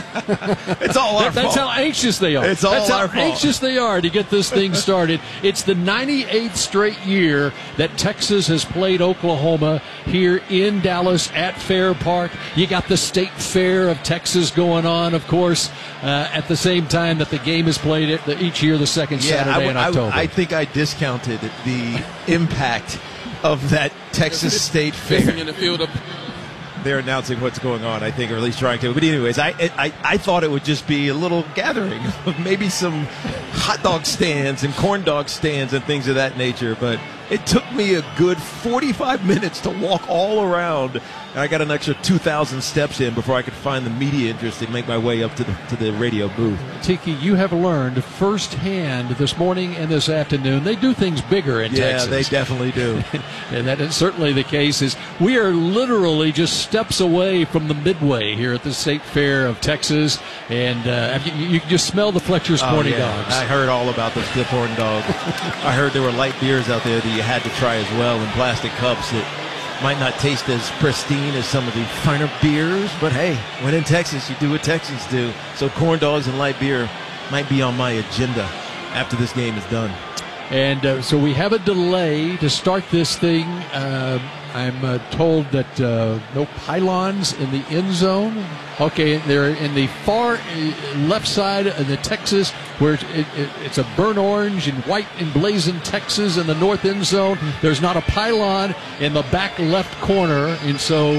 It's all our that, That's fault. how anxious they are. It's all That's our how fault. anxious they are to get this thing started. It's the ninety-eighth straight year that Texas has played Oklahoma here in Dallas at Fair Park. You got the State Fair of Texas going on, of course, uh, at the same time that the game is played it, the, each year the second Yeah, Saturday I, in I, October. I think I discounted the impact of that Texas State Fair. In the field of They're announcing what's going on, I think, or at least trying to. But anyways, I, I I thought it would just be a little gathering of maybe some hot dog stands and corn dog stands and things of that nature. But it took me a good forty-five minutes to walk all around. And I got an extra two thousand steps in before I could find the media interest and make my way up to the to the radio booth. Tiki, you have learned firsthand this morning and this afternoon, they do things bigger in yeah, Texas. Yeah, they definitely do. And that is certainly the case. Is we are literally just steps away from the Midway here at the State Fair of Texas. And uh, you, you can just smell the Fletcher's corny oh, yeah. dogs. I heard all about the, the corn dog. I heard there were light beers out there that you had to try as well in plastic cups that might not taste as pristine as some of the finer beers, but hey, when in Texas, you do what Texans do. So corn dogs and light beer might be on my agenda after this game is done. And uh, so we have a delay to start this thing. Uh, I'm uh, told that uh, no pylons in the end zone. Okay, they're in the far left side of the Texas, where it, it, it's a burnt orange and white emblazoned Texas in the north end zone. There's not a pylon in the back left corner, and so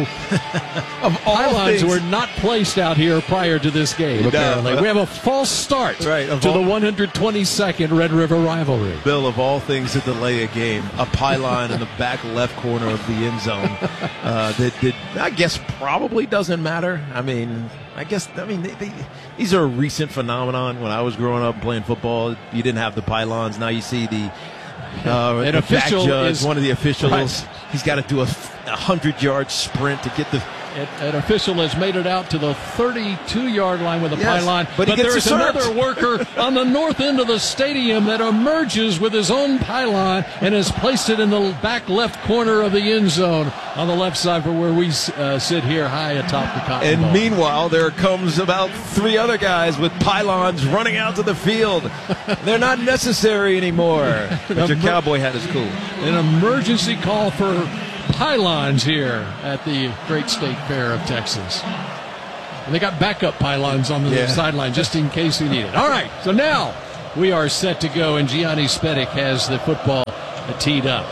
of all pylons things, were not placed out here prior to this game, apparently. No, uh, we have a false start right, to all, the one hundred twenty-second Red River rivalry. Bill, of all things to delay a game, a pylon in the back left corner of the end zone uh, that, that I guess probably doesn't matter. I mean, I guess, I mean, they, they, these are a recent phenomenon. When I was growing up playing football, you didn't have the pylons. Now you see the, uh, An the official back judge, is, one of the officials. right. He's got to do a hundred-yard sprint to get the An official has made it out to the thirty-two-yard line with a Yes, pylon. but he But gets there's usurped. another worker on the north end of the stadium that emerges with his own pylon and has placed it in the back left corner of the end zone on the left side for where we uh, sit here high atop the Cotton And Bowl. meanwhile, there comes about three other guys with pylons running out to the field. They're not necessary anymore. But your cowboy hat is cool. An emergency call for pylons here at the Great State Fair of Texas. And they got backup pylons on the Yeah. sideline just in case we need it. All right, so now we are set to go, and Gianni Spedic has the football teed up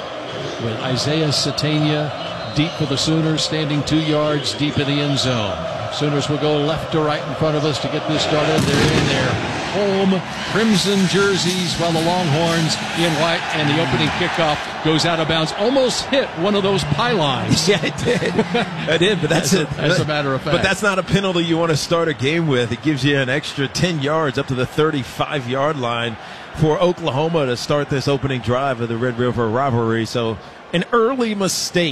with Isaiah Satania deep for the Sooners, standing two yards deep in the end zone. Sooners will go left to right in front of us to get this started. They're in their home crimson jerseys, while the Longhorns in white, and the opening kickoff goes out of bounds. Almost hit one of those pylons. Yeah, it did. It did, but that's as, it. a, as a matter of fact. But that's not a penalty you want to start a game with. It gives you an extra ten yards up to the thirty-five-yard line for Oklahoma to start this opening drive of the Red River rivalry. So an early mistake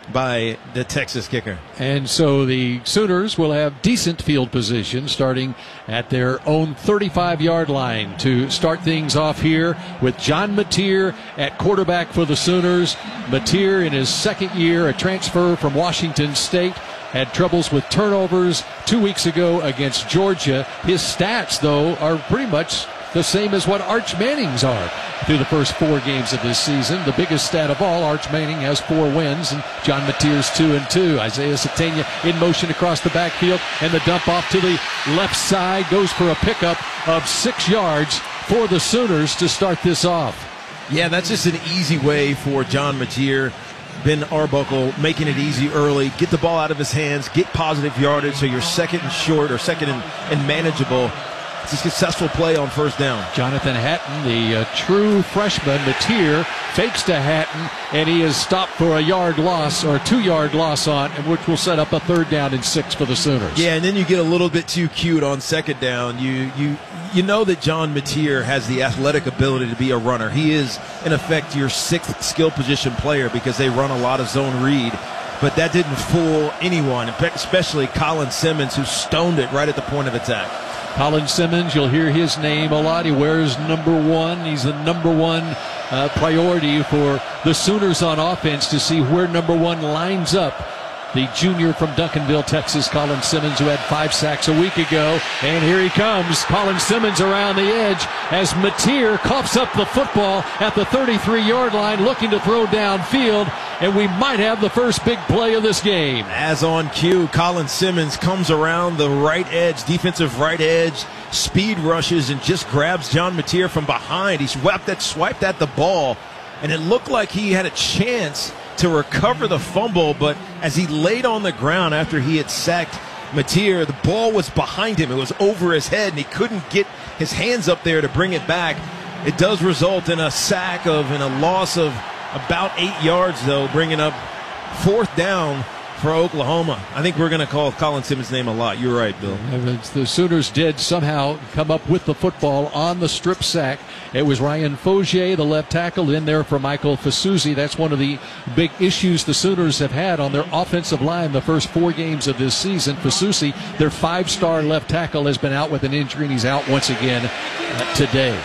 by the Texas kicker. And so the Sooners will have decent field position starting at their own thirty-five-yard line to start things off here with John Mateer at quarterback for the Sooners. Mateer in his second year, a transfer from Washington State, had troubles with turnovers two weeks ago against Georgia. His stats, though, are pretty much the same as what Arch Manning's are through the first four games of this season. The biggest stat of all, Arch Manning has four wins, and John Mateer's two and two. Isaiah Satania in motion across the backfield, and the dump off to the left side goes for a pickup of six yards for the Sooners to start this off. Yeah, that's just an easy way for John Mateer. Ben Arbuckle making it easy early, get the ball out of his hands, get positive yardage so you're second and short or second and, and manageable. It's a successful play on first down. Jonathan Hatton, the uh, true freshman, Mateer, fakes to Hatton, and he is stopped for a yard loss or a two-yard loss on, which will set up a third down and six for the Sooners. Yeah, and then you get a little bit too cute on second down. You you you know that John Mateer has the athletic ability to be a runner. He is, in effect, your sixth skill position player because they run a lot of zone read. But that didn't fool anyone, especially Colin Simmons, who stoned it right at the point of attack. Colin Simmons, you'll hear his name a lot. He wears number one. He's the number one uh, priority for the Sooners on offense to see where number one lines up. The junior from Duncanville, Texas, Colin Simmons, who had five sacks a week ago. And here he comes, Colin Simmons around the edge as Mateer coughs up the football at the thirty-three-yard line, looking to throw downfield. And we might have the first big play of this game. As on cue, Colin Simmons comes around the right edge, defensive right edge, speed rushes, and just grabs John Mateer from behind. He swiped at, swiped at the ball, and it looked like he had a chance to recover the fumble, but as he laid on the ground after he had sacked Mateer, the ball was behind him. It was over his head, and he couldn't get his hands up there to bring it back. It does result in a sack of and a loss of about eight yards, though, bringing up fourth down for Oklahoma. I think we're going to call Colin Simmons' name a lot. You're right, Bill. The Sooners did somehow come up with the football on the strip sack. It was Ryan Fogier, the left tackle, in there for Michael Fasuzi. That's one of the big issues the Sooners have had on their offensive line the first four games of this season. Fasuzi, their five-star left tackle, has been out with an injury, and he's out once again uh, today.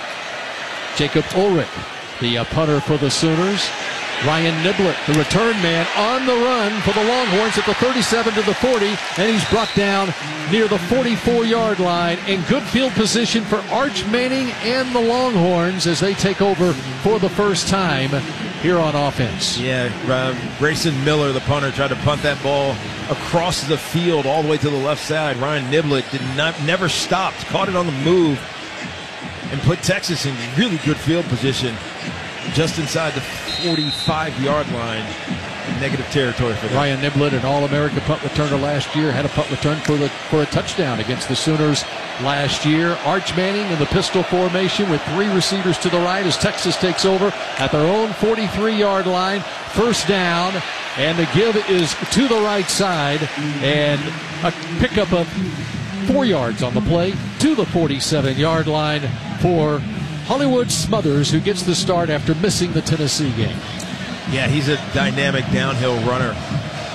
Jacob Ulrich, the uh, punter for the Sooners. Ryan Niblett, the return man, on the run for the Longhorns at the thirty-seven to the forty, and he's brought down near the forty-four-yard line in good field position for Arch Manning and the Longhorns as they take over for the first time here on offense. Yeah, uh, Grayson Miller, the punter, tried to punt that ball across the field all the way to the left side. Ryan Niblett did not, never stopped, caught it on the move, and put Texas in really good field position just inside the forty-five-yard line. Negative territory for them. Ryan Niblett, an All-America punt returner last year, had a punt return for the for a touchdown against the Sooners last year. Arch Manning in the pistol formation with three receivers to the right as Texas takes over at their own forty-three-yard line. First down, and the give is to the right side, and a pickup of four yards on the play to the forty-seven-yard line for Hollywood Smothers, who gets the start after missing the Tennessee game. Yeah, he's a dynamic downhill runner. And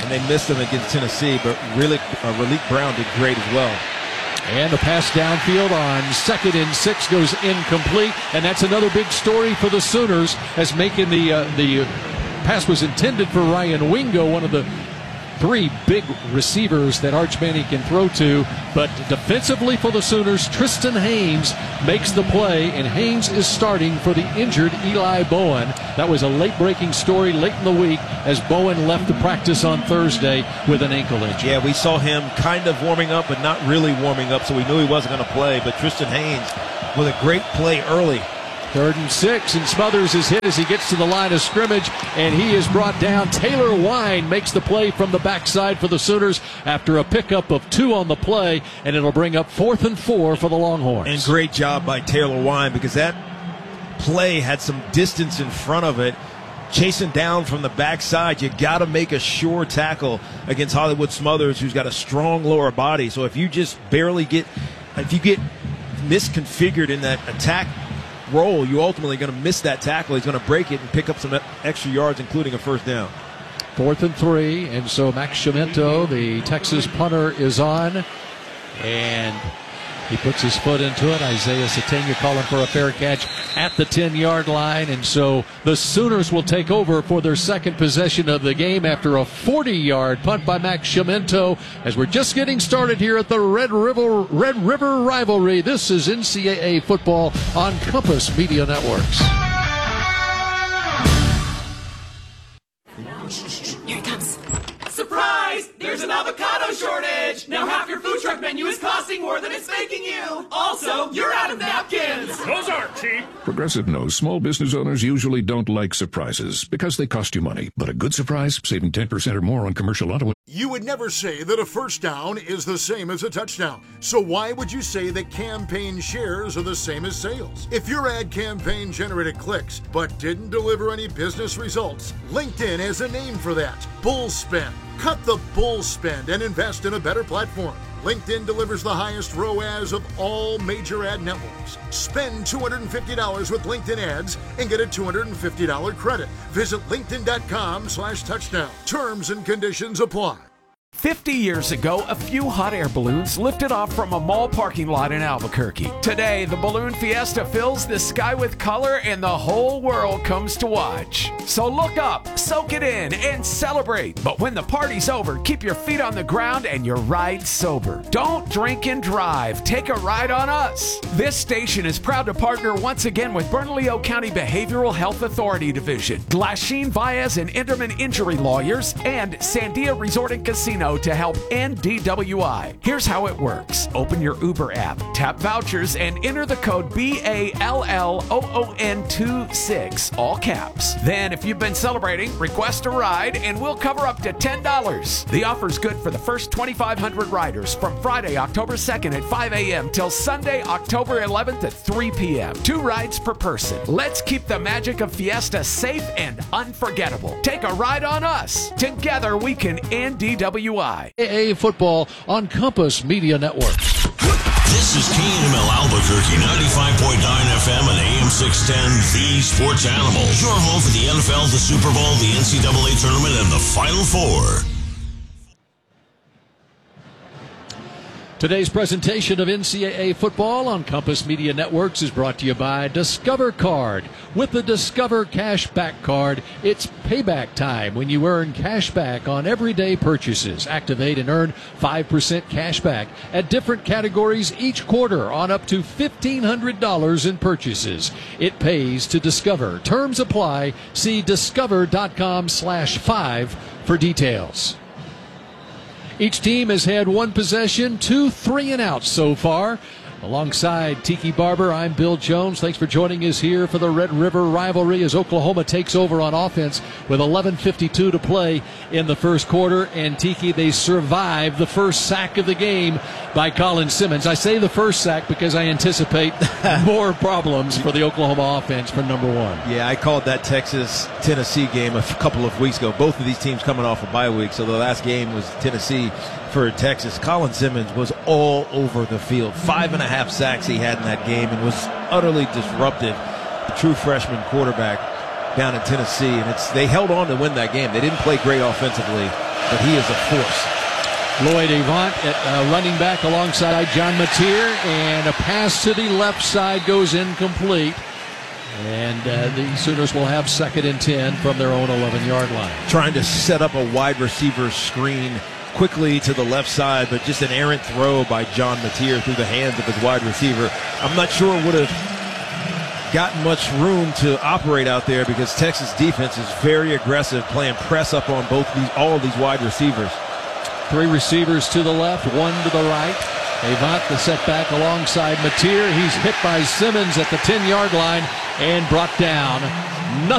and they missed him against Tennessee, but really, uh, Raleek Brown did great as well. And the pass downfield on second and six goes incomplete, and that's another big story for the Sooners, as making the uh, the pass was intended for Ryan Wingo, one of the three big receivers that Arch Manning can throw to. But defensively for the Sooners, Tristan Haynes makes the play, and Haynes is starting for the injured Eli Bowen. That was a late-breaking story late in the week as Bowen left the practice on Thursday with an ankle injury. Yeah, we saw him kind of warming up, but not really warming up, so we knew he wasn't going to play. But Tristan Haynes with a great play early. Third and six, and Smothers is hit as he gets to the line of scrimmage, and he is brought down. Taylor Wine makes the play from the backside for the Sooners after a pickup of two on the play, and it'll bring up fourth and four for the Longhorns. And great job by Taylor Wine, because that play had some distance in front of it. Chasing down from the backside, you got to make a sure tackle against Hollywood Smothers, who's got a strong lower body. So if you just barely get, if you get misconfigured in that attack roll, you're ultimately going to miss that tackle. He's going to break it and pick up some extra yards, including a first down. Fourth and three, and so Max Chiamento, the Texas punter, is on, and he puts his foot into it. Isaiah Sategna calling for a fair catch at the ten-yard line, and so the Sooners will take over for their second possession of the game after a forty-yard punt by Max Chiamento, as we're just getting started here at the Red River Red River Rivalry. This is N C double A football on Compass Media Networks. Here it comes. Surprise! There's an avocado shortage! Now half your food truck menu is costing more than it's making you! Also, you're out of napkins! Those aren't cheap! Progressive knows small business owners usually don't like surprises because they cost you money. But a good surprise, saving ten percent or more on commercial auto. You would never say that a first down is the same as a touchdown. So why would you say that campaign shares are the same as sales? If your ad campaign generated clicks but didn't deliver any business results, LinkedIn has a name for that: bull spend. Cut the bull spend and invest in a better platform. LinkedIn delivers the highest R O A S of all major ad networks. Spend two hundred fifty dollars with LinkedIn ads and get a two hundred fifty dollars credit. Visit linkedin.com slash touchdown. Terms and conditions apply. fifty years ago, a few hot air balloons lifted off from a mall parking lot in Albuquerque. Today, the Balloon Fiesta fills the sky with color and the whole world comes to watch. So look up, soak it in, and celebrate. But when the party's over, keep your feet on the ground and your ride sober. Don't drink and drive. Take a ride on us. This station is proud to partner once again with Bernalillo County Behavioral Health Authority Division, Glasheen Baez and Enderman Injury Lawyers, and Sandia Resort and Casino to help end D W I. Here's how it works. Open your Uber app, tap vouchers, and enter the code B A L L O O N twenty-six, all caps. Then, if you've been celebrating, request a ride, and we'll cover up to ten dollars. The offer's good for the first twenty-five hundred riders from Friday, October second at five a.m. till Sunday, October eleventh at three p.m. Two rides per person. Let's keep the magic of Fiesta safe and unforgettable. Take a ride on us. Together, we can end D W I. A football on Compass Media Networks. This is K N M L Albuquerque, ninety-five point nine F M and A M six ten, the Sports Animal. Your home for the N F L, the Super Bowl, the N C double A Tournament, and the Final Four. Today's presentation of N C double A football on Compass Media Networks is brought to you by Discover Card. With the Discover Cash Back Card, it's payback time when you earn cash back on everyday purchases. Activate and earn five percent cash back at different categories each quarter on up to fifteen hundred dollars in purchases. It pays to Discover. Terms apply. See discover.com slash five for details. Each team has had one possession, two three and outs so far. Alongside Tiki Barber, I'm Bill Jones. Thanks for joining us here for the Red River Rivalry as Oklahoma takes over on offense with eleven fifty-two to play in the first quarter. And Tiki, they survive the first sack of the game by Colin Simmons. I say the first sack because I anticipate more problems for the Oklahoma offense for number one. Yeah, I called that Texas-Tennessee game a couple of weeks ago. Both of these teams coming off a bye week, so the last game was Tennessee for Texas. Colin Simmons was all over the field. Five and a half sacks he had in that game and was utterly disruptive. The true freshman quarterback down in Tennessee, and it's they held on to win that game. They didn't play great offensively, but he is a force. Lloyd Avant at uh, running back alongside John Mateer, and a pass to the left side goes incomplete. And uh, the Sooners will have second and ten from their own eleven-yard line. Trying to set up a wide receiver screen quickly to the left side, but just an errant throw by John Mateer through the hands of his wide receiver. I'm not sure it would have gotten much room to operate out there because Texas defense is very aggressive, playing press up on both these all of these wide receivers. Three receivers to the left, one to the right. Avant, the setback alongside Mateer. He's hit by Simmons at the ten-yard line and brought down. Nothing.